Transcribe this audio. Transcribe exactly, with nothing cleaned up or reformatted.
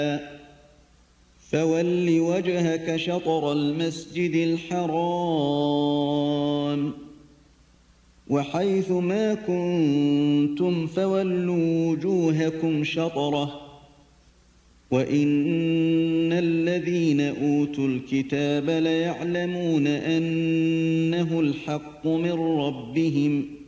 فول وجهك شطر المسجد الحرام وحيث ما كنتم فولوا وجوهكم شطره وإن الذين أوتوا الكتاب ليعلمون أنه الحق من ربهم